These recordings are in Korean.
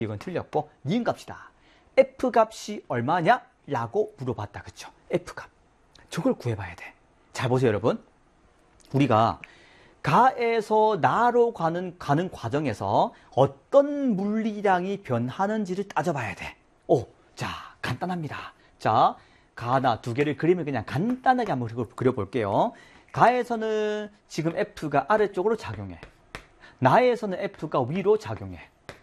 이건 틀렸고 니은 값이다. F값이 얼마냐? 라고 물어봤다. 그쵸? F값. 저걸 구해봐야 돼. 잘 보세요, 여러분. 우리가 가에서 나로 가는 과정에서 어떤 물리량이 변하는지를 따져봐야 돼. 자, 간단합니다. 자, 가나 두 개를 그림을 그냥 간단하게 한번 그려볼게요. 가에서는 지금 F가 아래쪽으로 작용해. 나에서는 F가 위로 작용해.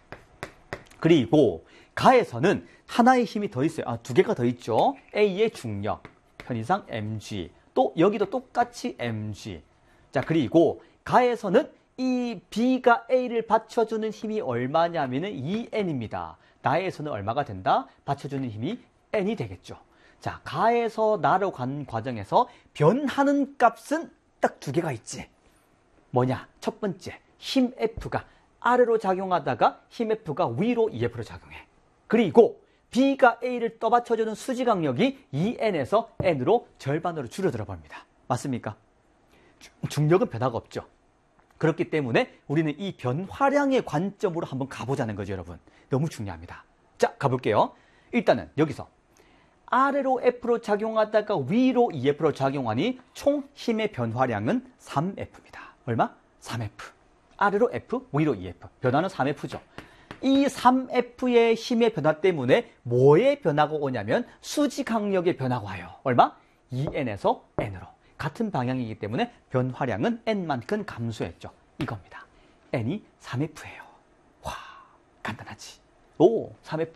그리고 가에서는 하나의 힘이 더 있어요. 두 개가 더 있죠. A의 중력, 편의상 mg. 또 여기도 똑같이 mg. 자, 그리고 가에서는 이 B가 A를 받쳐주는 힘이 얼마냐면은 2N입니다. 나에서는 얼마가 된다? 받쳐주는 힘이 N이 되겠죠. 자, 가에서 나로 가는 과정에서 변하는 값은 딱 두 개가 있지. 뭐냐? 첫 번째, 힘 F가 아래로 작용하다가 힘 F가 위로 EF로 작용해. 그리고 B가 A를 떠받쳐주는 수지강력이 2N에서 N으로 절반으로 줄어들어 버립니다. 맞습니까? 중력은 변화가 없죠. 그렇기 때문에 우리는 이 변화량의 관점으로 한번 가보자는 거죠, 여러분. 너무 중요합니다. 자, 가볼게요. 일단은 여기서 아래로 F로 작용하다가 위로 EF로 작용하니 총 힘의 변화량은 3F입니다. 얼마? 3F. 아래로 F, 위로 EF. 변화는 3F죠. 이 3F의 힘의 변화 때문에 뭐의 변화가 오냐면 수직항력의 변화가 와요. 얼마? 2N에서 N으로. 같은 방향이기 때문에 변화량은 N만큼 감소했죠. 이겁니다. N이 3F예요. 와, 간단하지. 3F.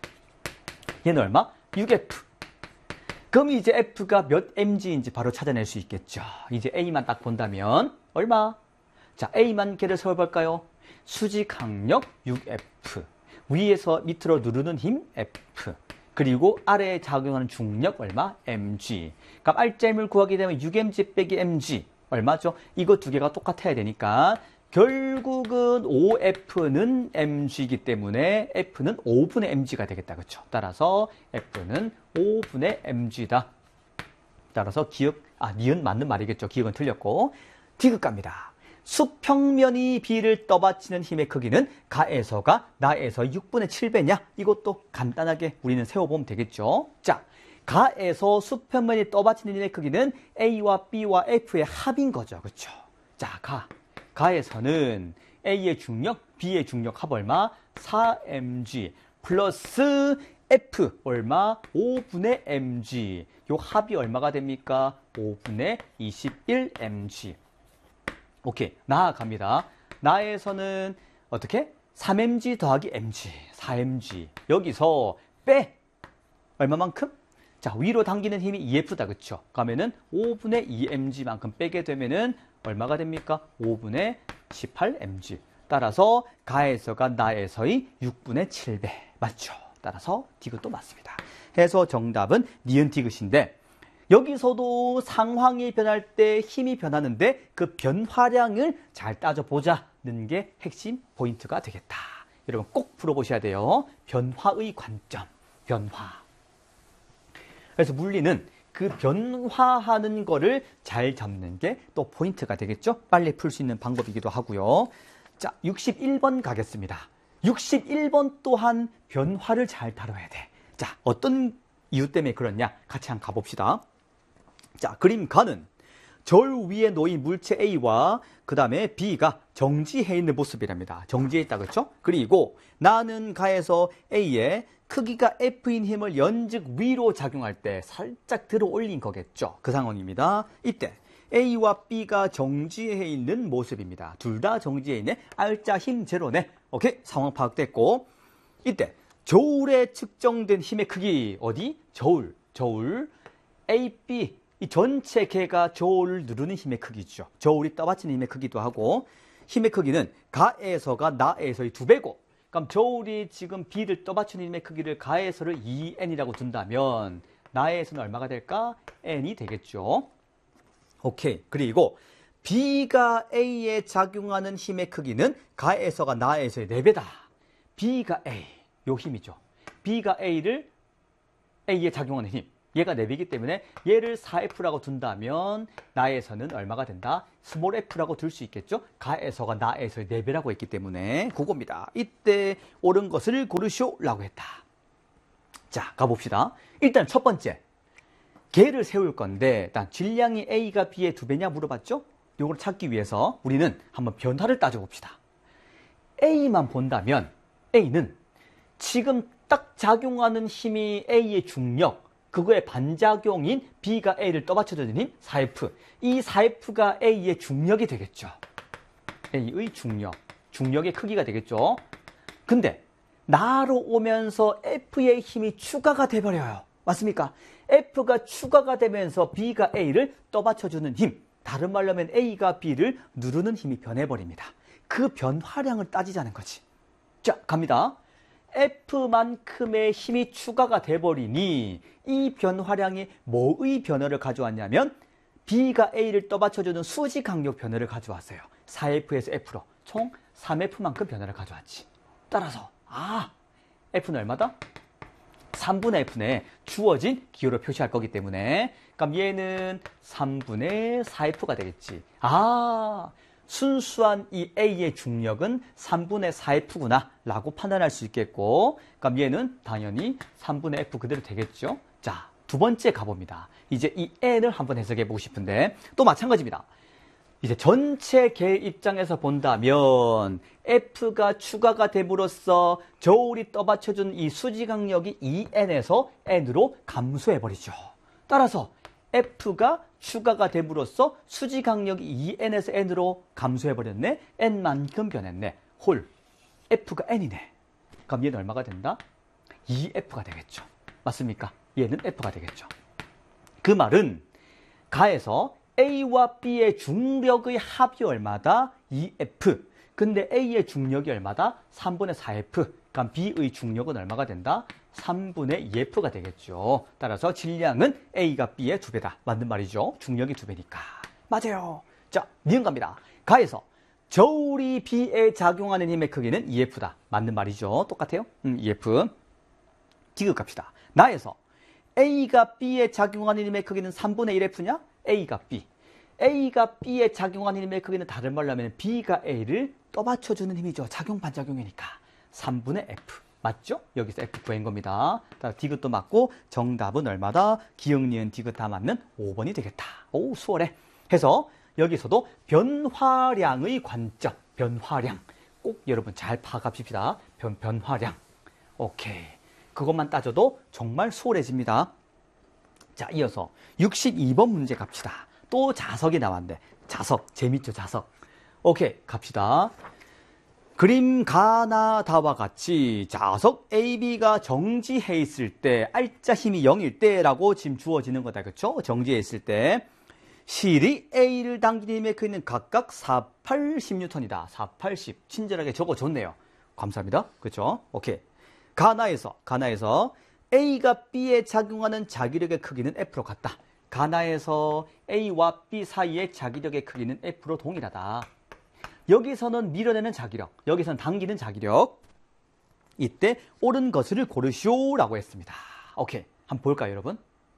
얘는 얼마? 6F. 그럼 이제 F가 몇 mg인지 바로 찾아낼 수 있겠죠. 이제 A만 딱 본다면 얼마? 자, A만 개를 세워볼까요? 수직항력 6F. 위에서 밑으로 누르는 힘 F. 그리고 아래에 작용하는 중력 얼마? mg. 그럼 R점을 구하게 되면 6mg 빼기 mg. 얼마죠? 이거 두 개가 똑같아야 되니까 결국은 5F는 mg이기 때문에 F는 5분의 mg가 되겠다. 그렇죠? 따라서 F는 5분의 mg다. 따라서 니은 맞는 말이겠죠. 기억은 틀렸고. 디귿 갑니다. 수평면이 B를 떠받치는 힘의 크기는 가에서가 나에서 6분의 7배냐? 이것도 간단하게 우리는 세워보면 되겠죠. 자, 가에서 수평면이 떠받치는 힘의 크기는 A와 B와 F의 합인 거죠. 그렇죠? 자, 가에서는 A의 중력, B의 중력 합 얼마? 4mg 플러스 F 얼마? 5분의 mg. 요 합이 얼마가 됩니까? 5분의 21mg. 오케이, 나아갑니다. 나에서는 어떻게? 3mg 더하기 mg, 4mg. 여기서 빼! 얼마만큼? 자, 위로 당기는 힘이 EF다, 그쵸? 그러면은 5분의 2mg만큼 빼게 되면은 얼마가 됩니까? 5분의 18mg. 따라서 가에서가 나에서의 6분의 7배. 맞죠? 따라서 디귿도 맞습니다. 해서 정답은 니은 디귿인데, 여기서도 상황이 변할 때 힘이 변하는데 그 변화량을 잘 따져보자는 게 핵심 포인트가 되겠다. 여러분 꼭 풀어보셔야 돼요. 변화의 관점, 변화. 그래서 물리는 그 변화하는 거를 잘 잡는 게 또 포인트가 되겠죠. 빨리 풀 수 있는 방법이기도 하고요. 자, 61번 가겠습니다. 61번 또한 변화를 잘 다뤄야 돼. 자, 어떤 이유 때문에 그렇냐? 같이 한번 가봅시다. 자, 그림 가는 절 위에 놓인 물체 A와 그 다음에 B가 정지해 있는 모습이랍니다. 정지해 있다, 그렇죠? 그리고 나는 가에서 A의 크기가 F인 힘을 연즉 위로 작용할 때 살짝 들어 올린 거겠죠. 그 상황입니다. 이때 A와 B가 정지해 있는 모습입니다. 둘 다 정지해 있네. R자 힘 제로네. 오케이, 상황 파악됐고, 이때 저울에 측정된 힘의 크기 어디? 저울 A, B 이 전체 개가 저울을 누르는 힘의 크기죠. 저울이 떠받치는 힘의 크기도 하고, 힘의 크기는 가에서가 나에서의 2배고, 그럼 저울이 지금 B를 떠받치는 힘의 크기를 가에서를 2N이라고 둔다면 나에서는 얼마가 될까? N이 되겠죠. 오케이. 그리고 B가 A에 작용하는 힘의 크기는 가에서가 나에서의 4배다. B가 A, 요 힘이죠. B가 A에 작용하는 힘. 얘가 4배이기 때문에 얘를 4F라고 둔다면 나에서는 얼마가 된다? 스몰 f라고 둘 수 있겠죠? 가에서가 나에서의 4배라고 했기 때문에 그겁니다. 이때 옳은 것을 고르시오라고 했다. 자, 가봅시다. 일단 첫 번째. 개를 세울 건데 일단 질량이 A가 B의 2배냐 물어봤죠? 이걸 찾기 위해서 우리는 한번 변화를 따져봅시다. A만 본다면 A는 지금 딱 작용하는 힘이 A의 중력, 그거의 반작용인 B가 A를 떠받쳐주는 힘, 4F. 이 4F가 A의 중력이 되겠죠. A의 중력, 중력의 크기가 되겠죠. 근데 나로 오면서 F의 힘이 추가가 돼버려요. 맞습니까? F가 추가가 되면서 B가 A를 떠받쳐주는 힘, 다른 말로 하면 A가 B를 누르는 힘이 변해버립니다. 그 변화량을 따지자는 거지. 자, 갑니다. F만큼의 힘이 추가가 돼버리니 이 변화량이 뭐의 변화를 가져왔냐면 B가 A를 떠받쳐주는 수지 강력 변화를 가져왔어요. 4F에서 F로 총 3F만큼 변화를 가져왔지. 따라서 F는 얼마다? 3분의 F네 주어진 기호로 표시할 거기 때문에 그럼 얘는 3분의 4F가 되겠지. 순수한 이 A의 중력은 3분의 4F구나 라고 판단할 수 있겠고 그럼 얘는 당연히 3분의 F 그대로 되겠죠. 자, 두 번째 가봅니다. 이제 이 N을 한번 해석해 보고 싶은데 또 마찬가지입니다. 이제 전체 개 입장에서 본다면 F가 추가가 됨으로써 저울이 떠받쳐준 이 수지 강력이 2N에서 N으로 감소해버리죠. 따라서 F가 추가가 됨으로써 수지 강력이 2N에서 N으로 감소해버렸네. N만큼 변했네. 홀. F가 N이네. 그럼 얘는 얼마가 된다? 2F가 되겠죠. 맞습니까? 얘는 F가 되겠죠. 그 말은 가에서 A와 B의 중력의 합이 얼마다? 2F. 근데 A의 중력이 얼마다? 3분의 4F. 그럼 B의 중력은 얼마가 된다? 3분의 2F가 되겠죠. 따라서 질량은 A가 B의 2배다. 맞는 말이죠. 중력이 2배니까. 맞아요. 자, 니은 갑니다. 가에서 저울이 B에 작용하는 힘의 크기는 2F다. 맞는 말이죠. 똑같아요. 2F. 디귿 갑시다. 나에서 A가 B에 작용하는 힘의 크기는 3분의 1F냐? A가 B. A가 B에 작용하는 힘의 크기는 다른 말로 하면 B가 A를 떠받쳐주는 힘이죠. 작용 반작용이니까. 3분의 F. 맞죠? 여기서 F 구한 겁니다. 디귿도 맞고 정답은 얼마다? 기역, 니은, 디귿 다 맞는 5번이 되겠다. 오, 수월해. 해서 여기서도 변화량의 관점, 변화량. 꼭 여러분 잘 파악합시다. 변화량. 오케이. 그것만 따져도 정말 수월해집니다. 자, 이어서 62번 문제 갑시다. 또 자석이 나왔는데 자석, 재밌죠, 자석. 오케이, 갑시다. 그림 가나다와 같이 자석 AB가 정지해 있을 때 알짜 힘이 0일 때라고 지금 주어지는 거다. 그렇죠? 정지해 있을 때 실이 A를 당기는 힘의 크기는 각각 48, 10N이다. 48, 10. 친절하게 적어줬네요. 감사합니다. 그렇죠? 오케이. 가나에서 A가 B에 작용하는 자기력의 크기는 F로 같다. 가나에서 A와 B 사이의 자기력의 크기는 F로 동일하다. 여기서는 밀어내는 자기력, 여기서는 당기는 자기력. 이때 옳은 것을 고르시오라고 했습니다. 오케이, 한번 볼까요, 여러분?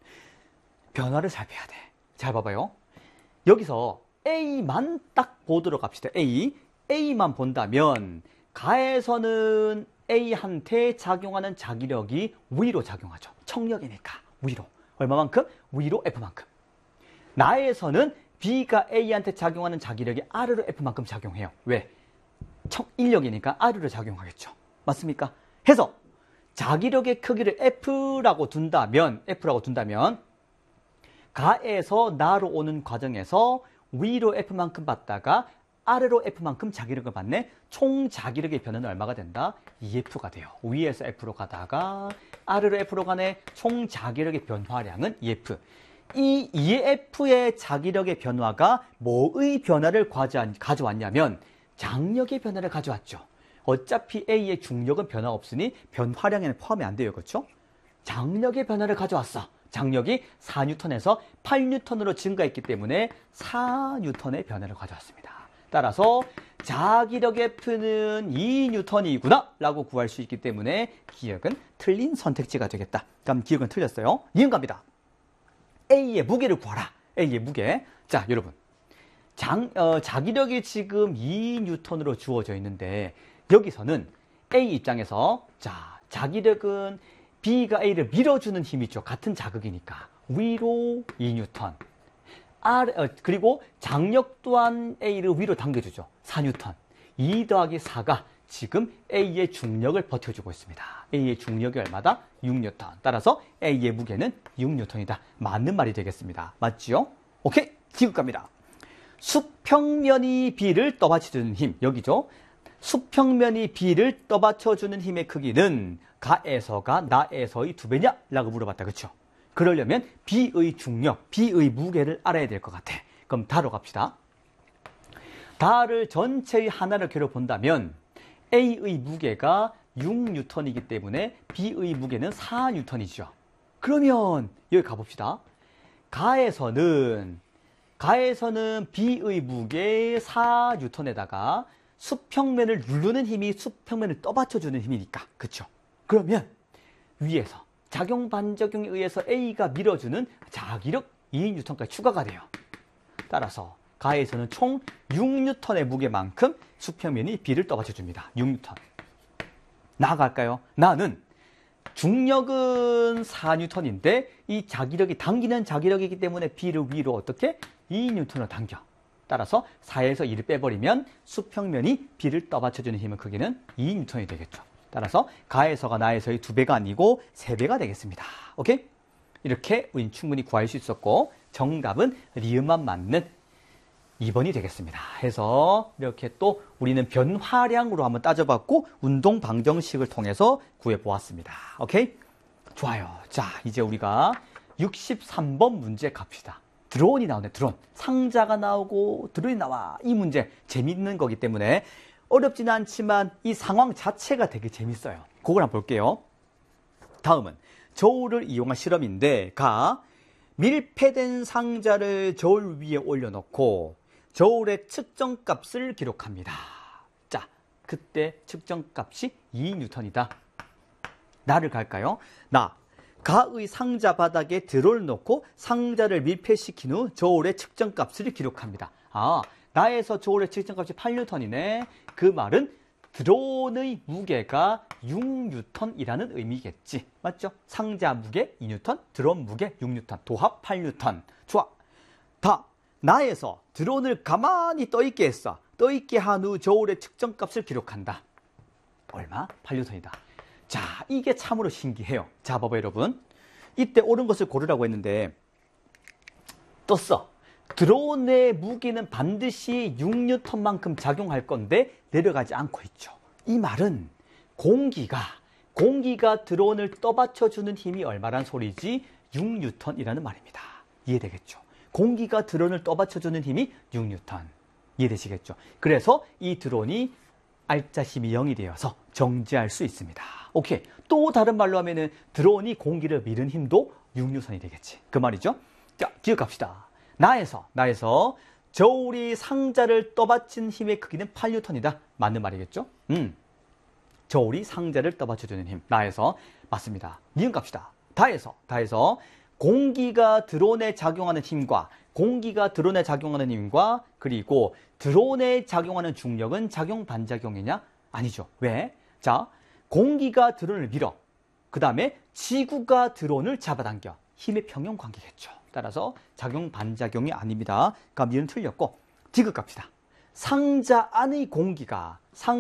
변화를 살펴야 돼. 잘 봐봐요. 여기서 A만 딱 보도록 합시다. A만 본다면 가에서는 A한테 작용하는 자기력이 위로 작용하죠. 청력이니까 위로. 얼마만큼? 위로 F만큼. 나에서는 B가 A한테 작용하는 자기력이 아래로 F만큼 작용해요. 왜? 인력이니까 아래로 작용하겠죠. 맞습니까? 해서 자기력의 크기를 F라고 둔다면 가에서 나로 오는 과정에서 위로 F만큼 받다가 아래로 F만큼 자기력을 받네. 총 자기력의 변화는 얼마가 된다? 2F가 돼요. 위에서 F로 가다가 아래로 F로 가네. 총 자기력의 변화량은 2F. 이 2F의 자기력의 변화가 뭐의 변화를 가져왔냐면 장력의 변화를 가져왔죠. 어차피 A의 중력은 변화 없으니 변화량에는 포함이 안 돼요. 그렇죠? 장력의 변화를 가져왔어. 장력이 4N에서 8N으로 증가했기 때문에 4N의 변화를 가져왔습니다. 따라서 자기력 F는 2N이구나 라고 구할 수 있기 때문에 기억은 틀린 선택지가 되겠다. 그럼 기억은 틀렸어요. 니은 갑니다. A의 무게를 구하라. A의 무게. 자, 여러분. 자기력이 지금 2N으로 주어져 있는데 여기서는 A 입장에서 자, 자기력은 B가 A를 밀어주는 힘이죠. 같은 자극이니까. 위로 2N. 그리고 장력 또한 A를 위로 당겨주죠. 4N. 2 더하기 4가 지금 A의 중력을 버텨주고 있습니다. A의 중력이 얼마다? 6N. 따라서 A의 무게는 6N이다. 맞는 말이 되겠습니다. 맞지요? 오케이. 지금 갑니다. 수평면이 B를 떠받쳐주는 힘. 여기죠. 수평면이 B를 떠받쳐주는 힘의 크기는 가에서가 나에서의 2배냐? 라고 물어봤다. 그렇죠? 그러려면 B의 중력, B의 무게를 알아야 될 것 같아. 그럼 다로 갑시다. 다를 전체의 하나를 겨뤄본다면 A의 무게가 6N이기 때문에 B의 무게는 4N이죠. 그러면 여기 가봅시다. 가에서는 B의 무게 4N에다가 수평면을 누르는 힘이 수평면을 떠받쳐주는 힘이니까. 그쵸? 그러면 위에서 작용 반작용에 의해서 A가 밀어주는 자기력 2N까지 추가가 돼요. 따라서 가에서는 총 6N의 무게만큼 수평면이 B를 떠받쳐줍니다. 6N. 나아갈까요? 나는 중력은 4N인데 이 자기력이 당기는 자기력이기 때문에 B를 위로 어떻게? 2N으로 당겨. 따라서 4에서 2를 빼버리면 수평면이 B를 떠받쳐주는 힘의 크기는 2N이 되겠죠. 따라서 가에서가 나에서의 2배가 아니고 3배가 되겠습니다. 오케이? 이렇게 우린 충분히 구할 수 있었고 정답은 리음만 맞는 2번이 되겠습니다. 해서 이렇게 또 우리는 변화량으로 한번 따져봤고 운동 방정식을 통해서 구해보았습니다. 오케이? 좋아요. 자, 이제 우리가 63번 문제 갑시다. 드론이 나오네, 드론. 상자가 나오고 드론이 나와. 이 문제 재밌는 거기 때문에 어렵지는 않지만 이 상황 자체가 되게 재밌어요. 그걸 한번 볼게요. 다음은 저울을 이용한 실험인데 밀폐된 상자를 저울 위에 올려놓고 저울의 측정값을 기록합니다. 자, 그때 측정값이 2N이다. 나를 갈까요? 가의 상자 바닥에 드론을 놓고 상자를 밀폐시킨 후 저울의 측정값을 기록합니다. 나에서 저울의 측정값이 8N이네. 그 말은 드론의 무게가 6N이라는 의미겠지. 맞죠? 상자 무게 2N, 드론 무게 6N, 도합 8N. 좋아. 나에서 드론을 가만히 떠있게 했어. 떠있게 한 후 저울의 측정값을 기록한다. 얼마? 8N이다. 자, 이게 참으로 신기해요. 자, 봐봐요, 여러분. 이때 옳은 것을 고르라고 했는데 떴어. 드론의 무게는 반드시 6N만큼 작용할 건데 내려가지 않고 있죠. 이 말은 공기가 드론을 떠받쳐주는 힘이 얼마란 소리지? 6N이라는 말입니다. 이해되겠죠? 공기가 드론을 떠받쳐주는 힘이 6N. 이해되시겠죠? 그래서 이 드론이 알짜힘이 0이 되어서 정지할 수 있습니다. 오케이. 또 다른 말로 하면은 드론이 공기를 미는 힘도 6N이 되겠지. 그 말이죠. 자, 기억합시다. 나에서 저울이 상자를 떠받친 힘의 크기는 8N이다. 맞는 말이겠죠? 저울이 상자를 떠받쳐주는 힘. 나에서 맞습니다. 니은 갑시다. 다에서 공기가 드론에 작용하는 힘과 그리고 드론에 작용하는 중력은 작용 반작용이냐? 아니죠. 왜? 자, 공기가 드론을 밀어. 그 다음에 지구가 드론을 잡아당겨. 힘의 평형 관계겠죠. 따라서 작용 반작용이 아닙니다. 그럼 니은 틀렸고 디귿 갑시다. 상자 안의 공기가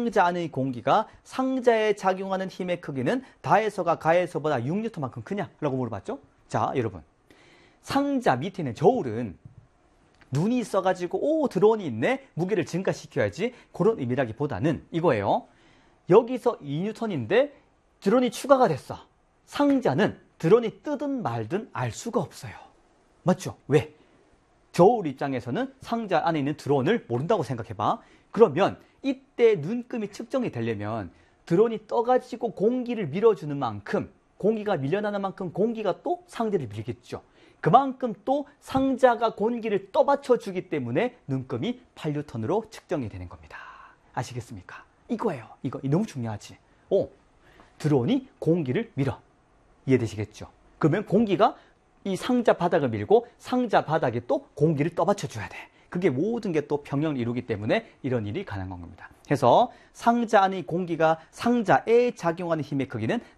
상자에 작용하는 힘의 크기는 다에서가 가에서보다 6N만큼 크냐? 라고 물어봤죠. 자, 여러분. 상자 밑에 있는 저울은 눈이 있어가지고 드론이 있네? 무게를 증가시켜야지. 그런 의미라기보다는 이거예요. 여기서 2N인데 드론이 추가가 됐어. 상자는 드론이 뜨든 말든 알 수가 없어요. 맞죠? 왜? 저울 입장에서는 상자 안에 있는 드론을 모른다고 생각해봐. 그러면 이때 눈금이 측정이 되려면 드론이 떠가지고 공기를 밀어주는 만큼, 공기가 밀려나는 만큼 공기가 또 상자를 밀겠죠. 그만큼 또 상자가 공기를 떠받쳐주기 때문에 눈금이 8N으로 측정이 되는 겁니다. 아시겠습니까? 이거예요. 이거 너무 중요하지. 드론이 공기를 밀어. 이해되시겠죠? 그러면 공기가 이 상자 바닥을 밀고 상자 바닥에 또 공기를 떠받쳐 줘야 돼. 그게 모든 게 또 평형을 이루기 때문에 이런 일이 가능한 겁니다. 그래서 상자 안의 공기가 상자에 작용하는 힘의 크기는